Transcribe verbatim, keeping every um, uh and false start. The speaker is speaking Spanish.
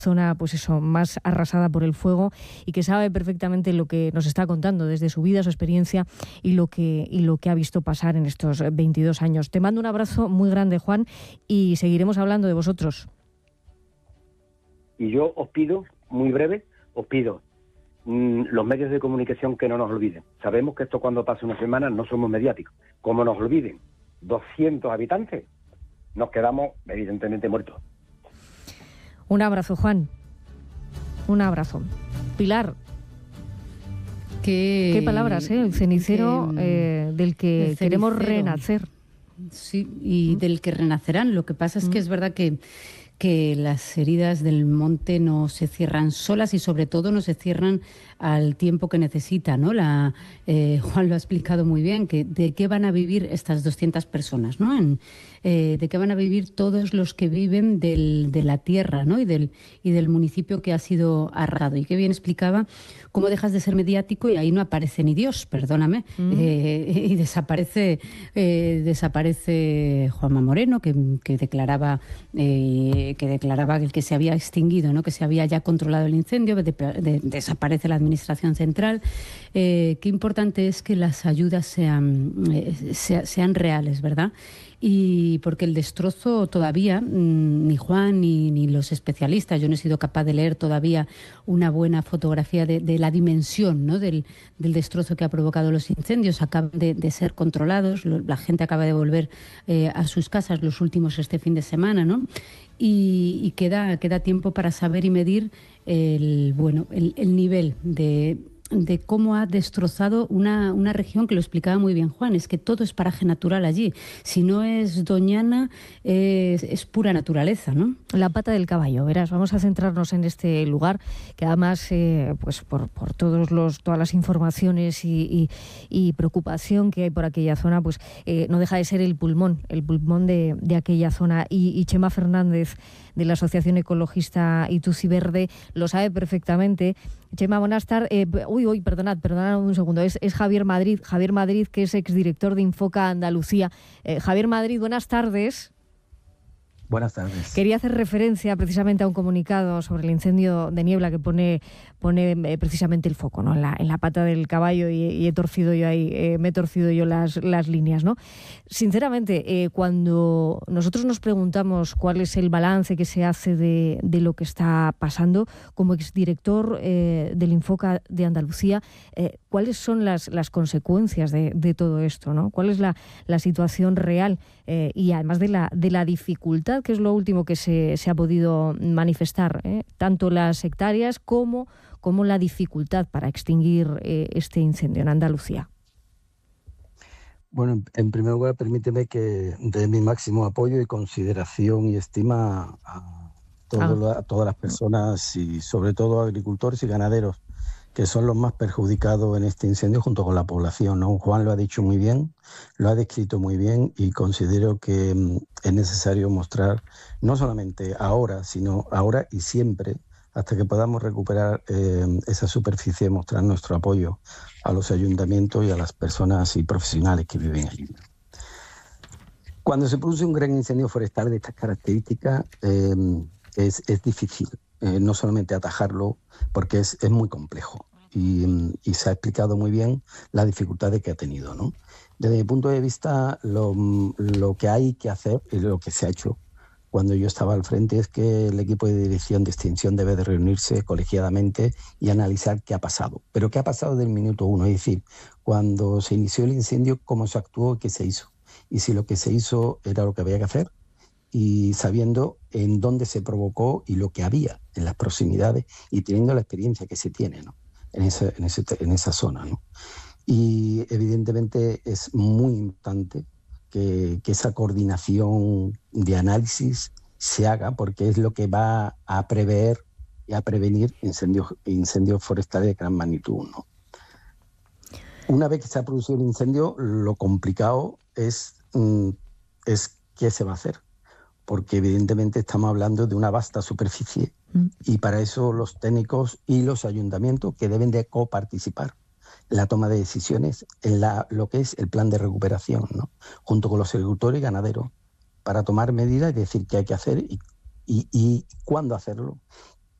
zona, pues eso, más arrasada por el fuego y que sabe perfectamente lo que nos está contando desde su vida, su experiencia y lo que, y lo que ha visto pasar en estos veintidós años. Te mando un abrazo muy grande, Juan, y seguiremos hablando de vosotros. Y yo os pido, muy breve, os pido mmm, los medios de comunicación que no nos olviden. Sabemos que esto cuando pasa una semana no somos mediáticos. Como nos olviden doscientos habitantes, nos quedamos evidentemente muertos. Un abrazo, Juan. Un abrazo. Pilar. Qué, Qué palabras, ¿eh? El cenicero que, eh, del que cenicero. Queremos renacer. Sí, y ¿Mm? del que renacerán. Lo que pasa es ¿Mm? que es verdad que que las heridas del monte no se cierran solas y sobre todo no se cierran al tiempo que necesita, ¿no? La, eh, Juan lo ha explicado muy bien, que de qué van a vivir estas doscientas personas, ¿no? En, eh, de qué van a vivir todos los que viven del, de la tierra, ¿no? Y del, y del municipio que ha sido arrasado. Y qué bien explicaba cómo dejas de ser mediático y ahí no aparece ni Dios, perdóname, mm. eh, y desaparece, eh, desaparece Juanma Moreno, que, que declaraba... Eh, que declaraba que el que se había extinguido, ¿no? Que se había ya controlado el incendio, de, de, desaparece la administración central. Eh, qué importante es que las ayudas sean, eh, sea, sean reales, ¿verdad? Y porque el destrozo todavía, mmm, ni Juan ni, ni los especialistas, yo no he sido capaz de leer todavía una buena fotografía de, de la dimensión, ¿no? del, del destrozo que ha provocado los incendios. Acaban de, de ser controlados, la gente acaba de volver eh, a sus casas, los últimos este fin de semana, ¿no? Y, y queda, queda tiempo para saber y medir el, bueno, el, el nivel de... de cómo ha destrozado una, una región que lo explicaba muy bien Juan, es que todo es paraje natural allí. Si no es Doñana, es, es pura naturaleza, ¿no? La pata del caballo, verás, vamos a centrarnos en este lugar, que además, eh, pues por, por todos los, todas las informaciones y, y, y preocupación que hay por aquella zona, pues eh, no deja de ser el pulmón, el pulmón de, de aquella zona. Y, y Chema Fernández, de la Asociación Ecologista Itusi Verde, lo sabe perfectamente. Chema, buenas tardes. Eh, uy, uy, perdonad, perdonad un segundo. Es, es Javier Madrid, Javier Madrid, que es exdirector de Infoca Andalucía. Eh, Javier Madrid, buenas tardes. Buenas tardes. Quería hacer referencia precisamente a un comunicado sobre el incendio de niebla que pone, pone eh, precisamente el foco, ¿no? en, la, en la pata del caballo y, y he torcido yo ahí, eh, me he torcido yo las, las líneas, ¿no? Sinceramente, eh, cuando nosotros nos preguntamos cuál es el balance que se hace de, de lo que está pasando, como exdirector eh, del Infoca de Andalucía, eh, ¿cuáles son las, las consecuencias de, de todo esto, ¿no? ¿Cuál es la, la situación real eh, y además de la, de la dificultad, que es lo último que se, se ha podido manifestar, ¿eh? tanto las hectáreas como, como la dificultad para extinguir eh, este incendio en Andalucía? Bueno, en primer lugar, permíteme que dé mi máximo apoyo y consideración y estima a, todo ah. la, a todas las personas y sobre todo agricultores y ganaderos, que son los más perjudicados en este incendio junto con la población, ¿no? Juan lo ha dicho muy bien, lo ha descrito muy bien y considero que mm, es necesario mostrar, no solamente ahora, sino ahora y siempre, hasta que podamos recuperar eh, esa superficie, mostrar nuestro apoyo a los ayuntamientos y a las personas y profesionales que viven allí. Cuando se produce un gran incendio forestal de estas características, eh, es, es difícil. Eh, no solamente atajarlo, porque es, es muy complejo y, y se ha explicado muy bien las dificultades que ha tenido, ¿no? Desde mi punto de vista, lo, lo que hay que hacer y lo que se ha hecho cuando yo estaba al frente es que el equipo de dirección de extinción debe de reunirse colegiadamente y analizar qué ha pasado. Pero qué ha pasado del minuto uno, es decir, cuando se inició el incendio, cómo se actuó y qué se hizo. Y si lo que se hizo era lo que había que hacer, y sabiendo en dónde se provocó y lo que había en las proximidades y teniendo la experiencia que se tiene, ¿no? en, ese, en, ese, en esa zona, ¿no? Y evidentemente es muy importante que, que esa coordinación de análisis se haga, porque es lo que va a prever y a prevenir incendios, incendios forestales de gran magnitud, ¿no? Una vez que se ha producido el incendio, lo complicado es, es qué se va a hacer, porque evidentemente estamos hablando de una vasta superficie mm. y para eso los técnicos y los ayuntamientos que deben de coparticipar en la toma de decisiones, en la, lo que es el plan de recuperación, ¿no? Junto con los agricultores y ganaderos, para tomar medidas y decir qué hay que hacer y, y, y cuándo hacerlo